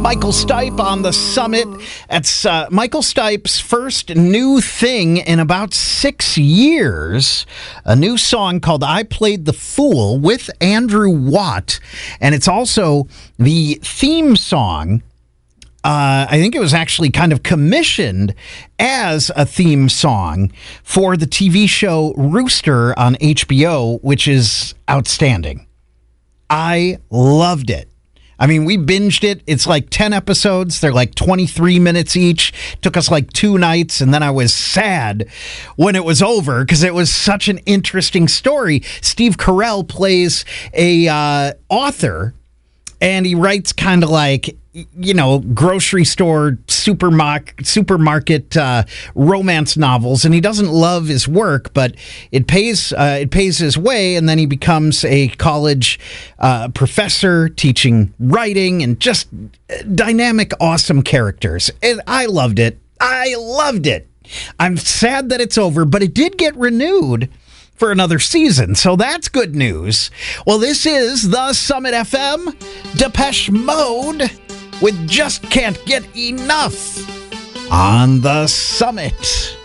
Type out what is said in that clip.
Michael Stipe on the Summit. It's Michael Stipe's first new thing in about 6 years. A new song called I Played the Fool with Andrew Watt. And it's also the theme song. I think it was actually kind of commissioned as a theme song for the TV show Rooster on HBO, which is outstanding. I loved it. I mean, we binged it. It's like 10 episodes. They're like 23 minutes each. Took us like 2 nights, and then I was sad when it was over because it was such an interesting story. Steve Carell plays a author, and he writes kind of like, you know, grocery store, supermarket romance novels, and he doesn't love his work, but it pays his way, and then he becomes a college professor teaching writing, and just dynamic, awesome characters. And I loved it. I'm sad that it's over, but it did get renewed for another season, so that's good news. Well, this is the Summit FM, Depeche Mode with Just Can't Get Enough on the Summit.